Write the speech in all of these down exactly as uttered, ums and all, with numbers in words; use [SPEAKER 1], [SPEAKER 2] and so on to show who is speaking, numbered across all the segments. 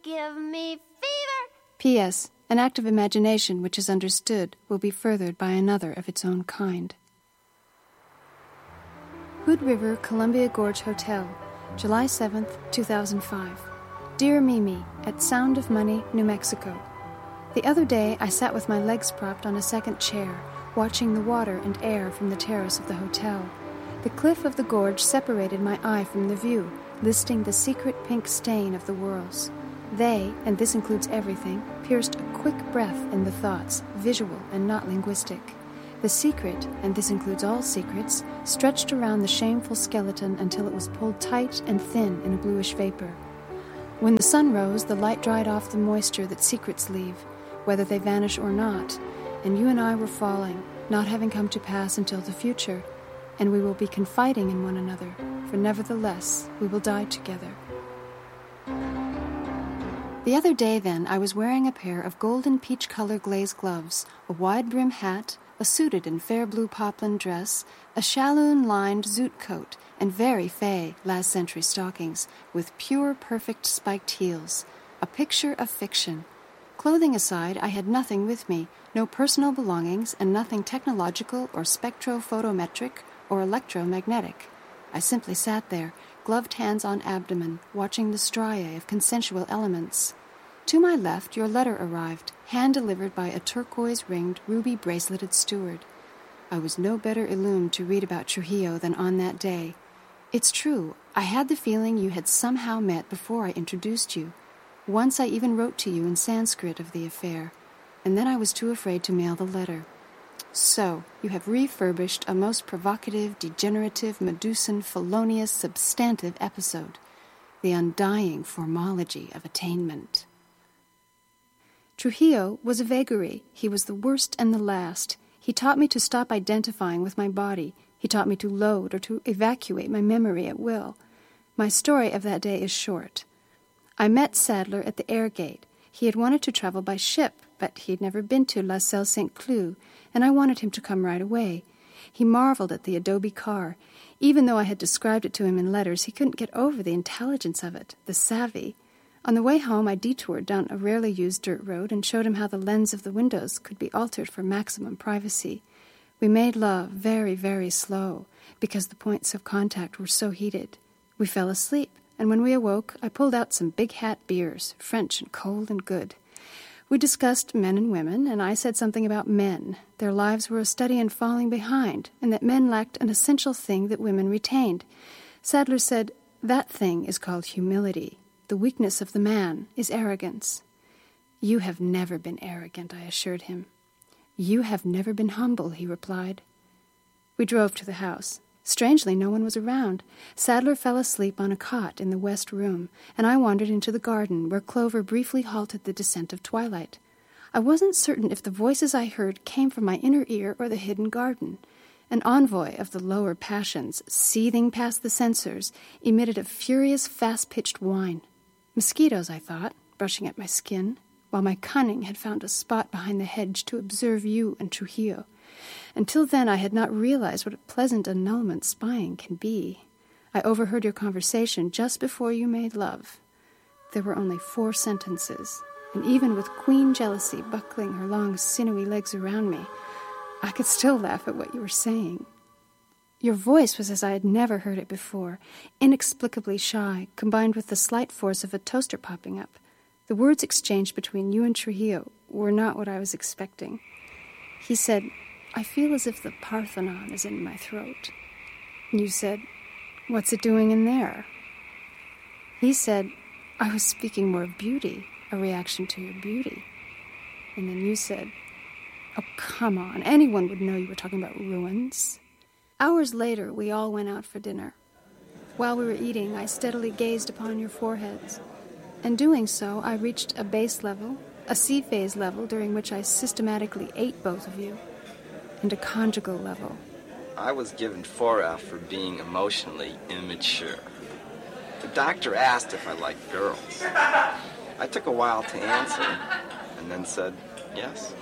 [SPEAKER 1] Give me fever.
[SPEAKER 2] P S. An act of imagination which is understood will be furthered by another of its own kind. Hood River, Columbia Gorge Hotel, July seventh, two thousand five. Dear Mimi, at Sound of Money, New Mexico. The other day I sat with my legs propped on a second chair, watching the water and air from the terrace of the hotel. The cliff of the gorge separated my eye from the view, listing the secret pink stain of the whirls. They, and this includes everything, pierced a quick breath in the thoughts, visual and not linguistic. The secret, and this includes all secrets, stretched around the shameful skeleton until it was pulled tight and thin in a bluish vapor. When the sun rose, the light dried off the moisture that secrets leave, whether they vanish or not, and you and I were falling, not having come to pass until the future, and we will be confiding in one another, for nevertheless we will die together. The other day, then, I was wearing a pair of golden peach-color glazed gloves, a wide-brim hat, a suited and fair blue poplin dress, a shalloon-lined zoot coat, and very fey last-century stockings, with pure, perfect spiked heels. A picture of fiction. Clothing aside, I had nothing with me, no personal belongings, and nothing technological or spectrophotometric or electromagnetic. I simply sat there, gloved hands on abdomen, watching the striae of consensual elements. To my left, your letter arrived, hand-delivered by a turquoise-ringed, ruby-braceleted steward. I was no better illumined to read about Trujillo than on that day. It's true, I had the feeling you had somehow met before I introduced you. Once I even wrote to you in Sanskrit of the affair, and then I was too afraid to mail the letter. So, you have refurbished a most provocative, degenerative, Medusan, felonious, substantive episode. The undying formology of attainment. Trujillo was a vagary. He was the worst and the last. He taught me to stop identifying with my body. He taught me to load or to evacuate my memory at will. My story of that day is short. I met Sadler at the air gate. He had wanted to travel by ship, but he had never been to La Selle Saint Cloud, and I wanted him to come right away. He marveled at the adobe car. Even though I had described it to him in letters, he couldn't get over the intelligence of it, the savvy. On the way home, I detoured down a rarely used dirt road and showed him how the lens of the windows could be altered for maximum privacy. We made love very, very slow, because the points of contact were so heated. We fell asleep, and when we awoke, I pulled out some big hat beers, French and cold and good. We discussed men and women, and I said something about men. Their lives were a study in falling behind, and that men lacked an essential thing that women retained. Sadler said, that thing is called humility. The weakness of the man is arrogance. You have never been arrogant, I assured him. You have never been humble, he replied. We drove to the house. Strangely, no one was around. Sadler fell asleep on a cot in the west room, and I wandered into the garden, where Clover briefly halted the descent of twilight. I wasn't certain if the voices I heard came from my inner ear or the hidden garden. An envoy of the lower passions, seething past the censors, emitted a furious, fast-pitched whine. Mosquitoes, I thought, brushing at my skin, while my cunning had found a spot behind the hedge to observe you and Trujillo. Until then, I had not realized what a pleasant annulment spying can be. I overheard your conversation just before you made love. There were only four sentences, and even with queen jealousy buckling her long, sinewy legs around me, I could still laugh at what you were saying. Your voice was as I had never heard it before, inexplicably shy, combined with the slight force of a toaster popping up. The words exchanged between you and Trujillo were not what I was expecting. He said, I feel as if the Parthenon is in my throat. You said, what's it doing in there? He said, I was speaking more of beauty, a reaction to your beauty. And then you said, oh, come on, anyone would know you were talking about ruins. Hours later, we all went out for dinner. While we were eating, I steadily gazed upon your foreheads. In doing so, I reached a base level, a sea phase level during which I systematically ate both of you, and a conjugal level.
[SPEAKER 3] I was given four F for being emotionally immature. The doctor asked if I liked girls. I took a while to answer, and then said yes.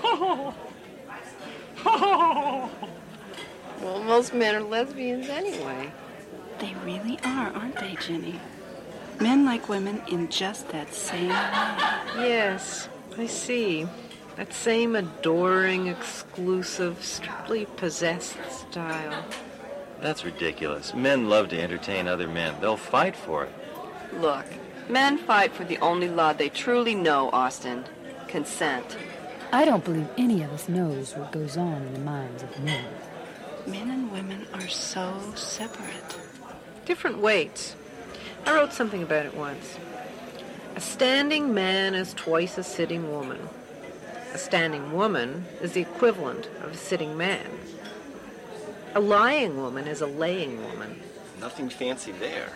[SPEAKER 4] Well, most men are lesbians anyway.
[SPEAKER 5] They really are, aren't they, Jenny?
[SPEAKER 4] Men like women in just that same way.
[SPEAKER 5] Yes, I see. That same adoring, exclusive, strictly possessed style.
[SPEAKER 6] That's ridiculous. Men love to entertain other men. They'll fight for it.
[SPEAKER 7] Look, men fight for the only law they truly know, Austin. Consent.
[SPEAKER 8] I don't believe any of us knows what goes on in the minds of men.
[SPEAKER 4] Men and women are so separate.
[SPEAKER 5] Different weights. I wrote something about it once. A standing man is twice a sitting woman. A standing woman is the equivalent of a sitting man. A lying woman is a laying woman.
[SPEAKER 3] Nothing fancy there.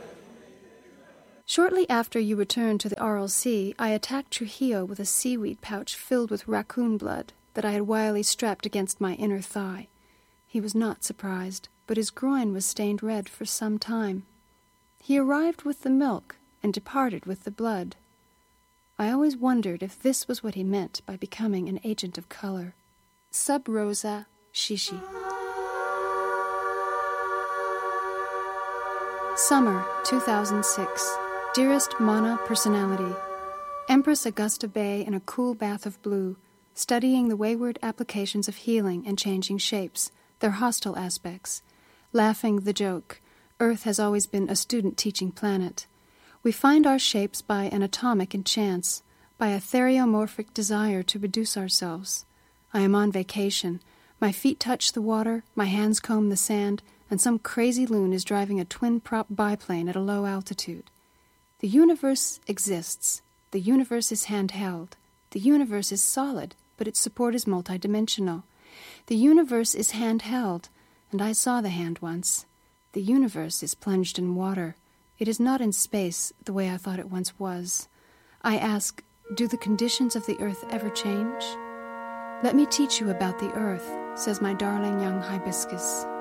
[SPEAKER 2] Shortly after you returned to the Aral Sea, I attacked Trujillo with a seaweed pouch filled with raccoon blood that I had wily strapped against my inner thigh. He was not surprised, but his groin was stained red for some time. He arrived with the milk and departed with the blood. I always wondered if this was what he meant by becoming an agent of color. Sub Rosa Shishi. Summer, two thousand six. Dearest Mana Personality, Empress Augusta Bay in a cool bath of blue, studying the wayward applications of healing and changing shapes, their hostile aspects, laughing the joke, Earth has always been a student-teaching planet. We find our shapes by an atomic enchance, by a theriomorphic desire to reduce ourselves. I am on vacation. My feet touch the water, my hands comb the sand, and some crazy loon is driving a twin-prop biplane at a low altitude. The universe exists. The universe is handheld. The universe is solid, but its support is multidimensional. The universe is handheld, and I saw the hand once. The universe is plunged in water. It is not in space the way I thought it once was. I ask, do the conditions of the earth ever change? Let me teach you about the earth, says my darling young hibiscus.